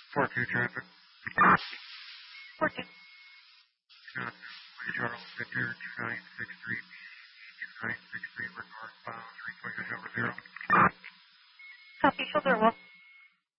4-2 traffic. 4-2. Charles Victor 2963, 2963 for northbound 3.0. Copy, shoulder well.